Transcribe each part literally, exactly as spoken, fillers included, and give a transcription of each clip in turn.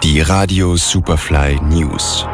Die Radio Superfly News.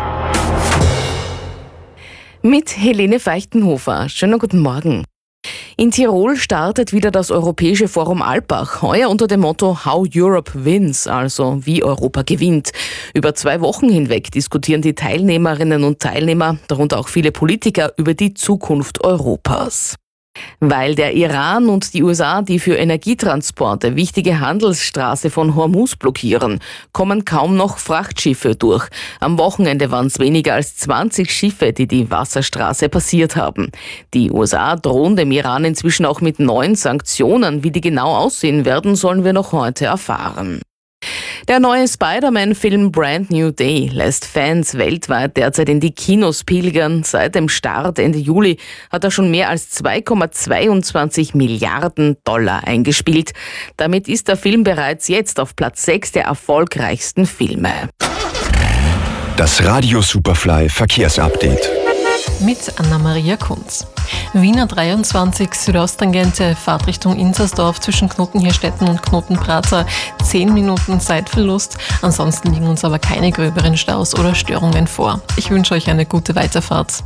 Mit Helene Feichtenhofer. Schönen guten Morgen. In Tirol startet wieder das Europäische Forum Alpbach, heuer unter dem Motto How Europe Wins, also wie Europa gewinnt. Über zwei Wochen hinweg diskutieren die Teilnehmerinnen und Teilnehmer, darunter auch viele Politiker, über die Zukunft Europas. Weil der Iran und die U S A die für Energietransporte wichtige Handelsstraße von Hormuz blockieren, kommen kaum noch Frachtschiffe durch. Am Wochenende waren es weniger als zwanzig Schiffe, die die Wasserstraße passiert haben. Die U S A drohen dem Iran inzwischen auch mit neuen Sanktionen. Wie die genau aussehen werden, sollen wir noch heute erfahren. Der neue Spider-Man-Film Brand New Day lässt Fans weltweit derzeit in die Kinos pilgern. Seit dem Start Ende Juli hat er schon mehr als zwei Komma zweiundzwanzig Milliarden Dollar eingespielt. Damit ist der Film bereits jetzt auf Platz sechs der erfolgreichsten Filme. Das Radio Superfly Verkehrsupdate. Mit Anna-Maria Kunz. Wiener dreiundzwanzig Südosttangente, Fahrtrichtung Inzersdorf zwischen Knotenhirstetten und Knotenprater. zehn Minuten Zeitverlust. Ansonsten liegen uns aber keine gröberen Staus oder Störungen vor. Ich wünsche euch eine gute Weiterfahrt.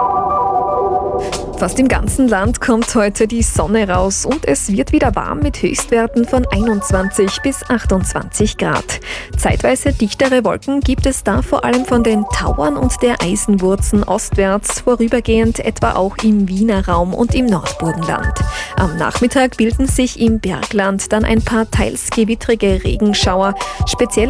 Fast im ganzen Land kommt heute die Sonne raus und es wird wieder warm mit Höchstwerten von einundzwanzig bis achtundzwanzig Grad. Zeitweise dichtere Wolken gibt es da vor allem von den Tauern und der Eisenwurzen ostwärts, vorübergehend etwa auch im Wiener Raum und im Nordburgenland. Am Nachmittag bilden sich im Bergland dann ein paar teils gewittrige Regenschauer, speziell